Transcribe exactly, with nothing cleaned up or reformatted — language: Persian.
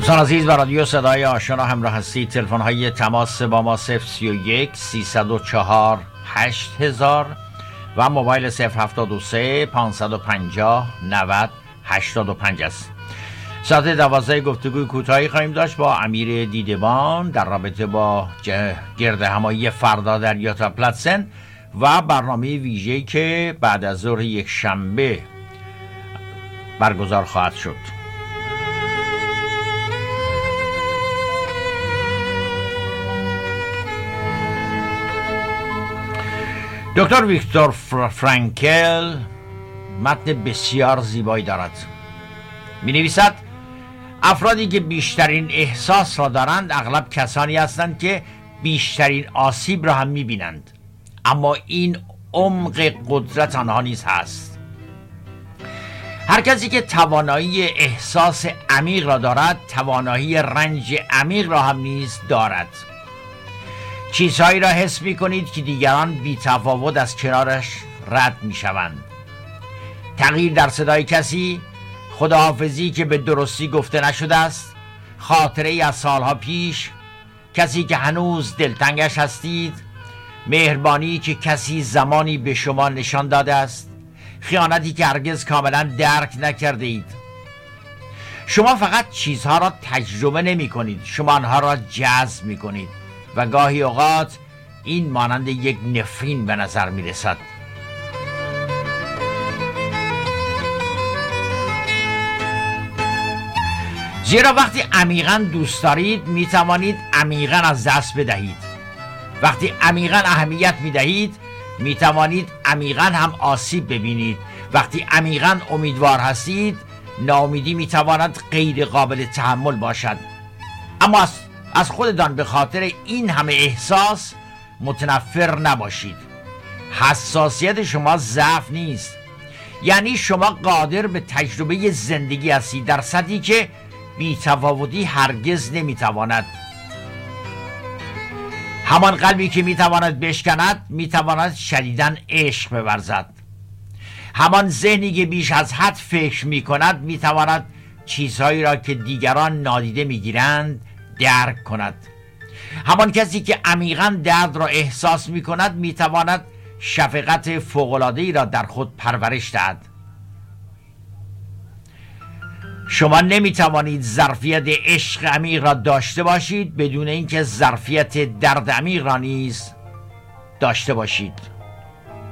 دوستان عزیز و رادیو صدای آشنا همراه هستید. تلفن های تماس با ما صفر سی و یک سیصد و چهار هشت هزار و موبایل صفر هفتاد و سه پانصد و پنجاه نود هشتاد و پنج است. ساعت دوازده گفتگوی کوتاهی خواهیم داشت با امیر دیدبان در رابطه با گرد همایی فردا در یوتا پلاتسن و برنامه ویژه‌ای که بعد از ظهر یک شنبه برگزار خواهد شد. دکتر ویکتور فرانکل متن بسیار زیبایی دارد. می نویسد افرادی که بیشترین احساس را دارند اغلب کسانی هستند که بیشترین آسیب را هم می بینند، اما این عمق قدرت آنها نیز هست. هر کسی که توانایی احساس عمیق را دارد توانایی رنج عمیق را هم نیز دارد. چیزهایی را حس می کنید که دیگران بی تفاوت از کنارش رد می شوند. تغییر در صدای کسی، خداحافظی که به درستی گفته نشده است، خاطره ای از سالها پیش، کسی که هنوز دلتنگش هستید، مهربانی که کسی زمانی به شما نشان داده است، خیانتی که هرگز کاملا درک نکرده اید. شما فقط چیزها را تجربه نمی کنید، شما آنها را جذب می کنید و گاهی اوقات این مانند یک نفرین به نظر می رسد. زیرا وقتی عمیقاً دوست دارید می توانید عمیقاً از دست بدهید. وقتی عمیقاً اهمیت می دهید می توانید عمیقاً هم آسیب ببینید. وقتی عمیقاً امیدوار هستید ناامیدی می تواند غیر قابل تحمل باشد. اما از از خودتان به خاطر این همه احساس متنفر نباشید. حساسیت شما ضعف نیست، یعنی شما قادر به تجربه زندگی هستید در سطحی که بی‌تفاوتی هرگز نمیتواند. همان قلبی که میتواند بشکند میتواند شدیداً عشق بورزد. همان ذهنی که بیش از حد فکر میکند میتواند چیزهایی را که دیگران نادیده میگیرند درک کند. همان کسی که عمیقاً درد را احساس می کند می تواند شفقت فوق‌العاده‌ای را در خود پرورش دهد. شما نمی توانید ظرفیت عشق عمیق را داشته باشید بدون اینکه ظرفیت درد عمیق را نیز داشته باشید.